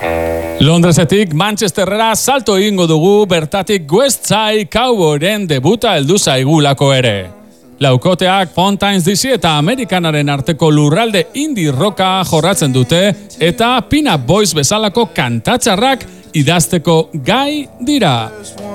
Londresetik Manchesterrera salto egingo dugu, bertatik West Side Cowboyren debuta heldu zaigulako ere. Laukoteak Fontaines DC eta Amerikanaren arteko lurralde indie rocka jorratzen dute eta Pin Up Boys bezalako kantatxarrak idazteko gai dira.